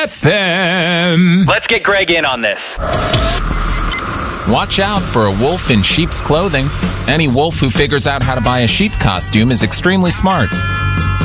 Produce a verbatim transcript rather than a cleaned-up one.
F M. Let's get Greg in on this. Watch out for a wolf in sheep's clothing. Any wolf who figures out how to buy a sheep costume is extremely smart.